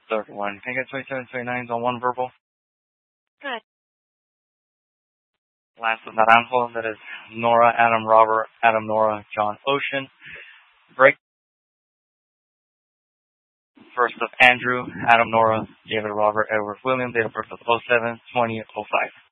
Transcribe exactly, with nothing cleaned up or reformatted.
Third one. Can I get twenty-seven, twenty-nines on one verbal? Good. Last of Naranjo, that is Nora, Adam, Robert, Adam, Nora, John, Ocean. Break. First of Andrew, Adam, Nora, David, Robert, Edward, William, date of birth of oh seven, twenty oh five.